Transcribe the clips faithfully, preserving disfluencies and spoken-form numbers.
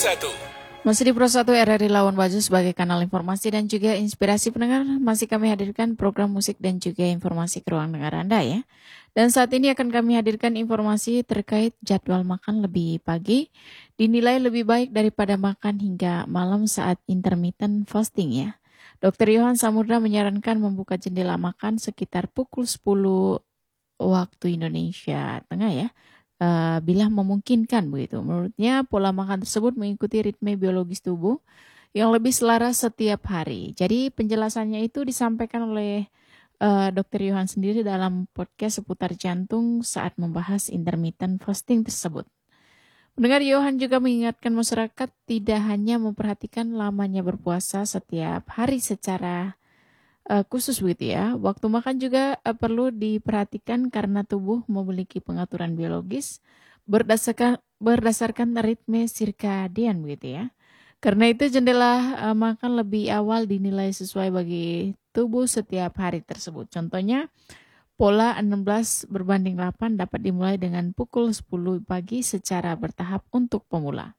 satu. Masih di Pro satu R R I Lawan Bajo sebagai kanal informasi dan juga inspirasi pendengar. Masih kami hadirkan program musik dan juga informasi ke ruang dengar Anda ya. Dan saat ini akan kami hadirkan informasi terkait jadwal makan lebih pagi. Dinilai lebih baik daripada makan hingga malam saat intermittent fasting ya. dokter Yohan Samudra menyarankan membuka jendela makan sekitar pukul sepuluh waktu Indonesia Tengah ya. Uh, bila memungkinkan begitu. Menurutnya pola makan tersebut mengikuti ritme biologis tubuh yang lebih selaras setiap hari. Jadi penjelasannya itu disampaikan oleh uh, dokter Yohan sendiri dalam podcast seputar jantung saat membahas intermittent fasting tersebut. Pendengar, Yohan juga mengingatkan masyarakat tidak hanya memperhatikan lamanya berpuasa setiap hari secara Uh, khusus begitu ya. Waktu makan juga uh, perlu diperhatikan karena tubuh memiliki pengaturan biologis berdasarkan berdasarkan ritme sirkadian begitu ya. Karena itu jendela uh, makan lebih awal dinilai sesuai bagi tubuh setiap hari tersebut. Contohnya pola enam belas berbanding delapan dapat dimulai dengan pukul sepuluh pagi secara bertahap untuk pemula.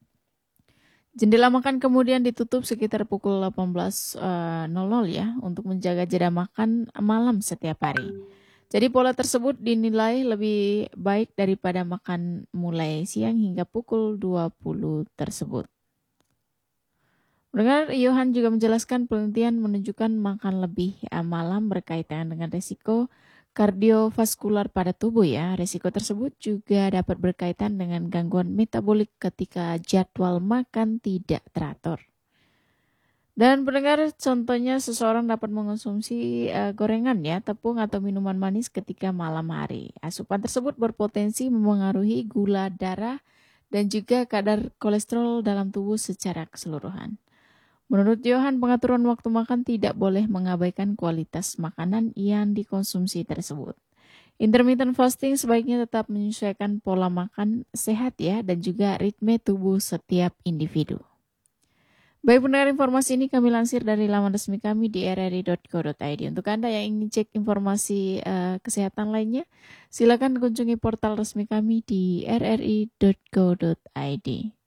Jendela makan kemudian ditutup sekitar pukul delapan belas nol nol ya untuk menjaga jeda makan malam setiap hari. Jadi pola tersebut dinilai lebih baik daripada makan mulai siang hingga pukul dua puluh tersebut. Mendengar, Yohan juga menjelaskan penelitian menunjukkan makan lebih malam berkaitan dengan risiko kardiovaskular pada tubuh ya. Risiko tersebut juga dapat berkaitan dengan gangguan metabolik ketika jadwal makan tidak teratur. Dan pendengar, contohnya seseorang dapat mengonsumsi uh, gorengan ya, tepung atau minuman manis ketika malam hari. Asupan tersebut berpotensi memengaruhi gula darah dan juga kadar kolesterol dalam tubuh secara keseluruhan. Menurut Yohan, pengaturan waktu makan tidak boleh mengabaikan kualitas makanan yang dikonsumsi tersebut. Intermittent fasting sebaiknya tetap menyesuaikan pola makan sehat ya dan juga ritme tubuh setiap individu. Baik pendengar, informasi ini kami lansir dari laman resmi kami di r r i dot co dot i d. Untuk Anda yang ingin cek informasi uh, kesehatan lainnya, silakan kunjungi portal resmi kami di r r i dot co dot i d.